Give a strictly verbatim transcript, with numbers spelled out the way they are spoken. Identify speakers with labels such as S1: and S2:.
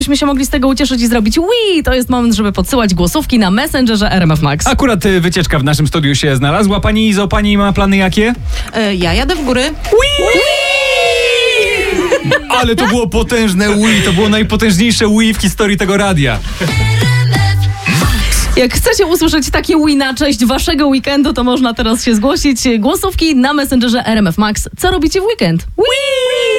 S1: Byśmy się mogli z tego ucieszyć i zrobić Wii. To jest moment, żeby podsyłać głosówki na Messengerze R M F Max.
S2: Akurat y, wycieczka w naszym studiu się znalazła. Pani Izo, pani ma plany jakie?
S3: E, ja jadę w góry.
S2: Wii! Ale to było potężne Wii. To było najpotężniejsze Wii w historii tego radia.
S1: Jak chcecie usłyszeć takie Wii na cześć waszego weekendu, to można teraz się zgłosić. Głosówki na Messengerze R M F Max. Co robicie w weekend? Wii!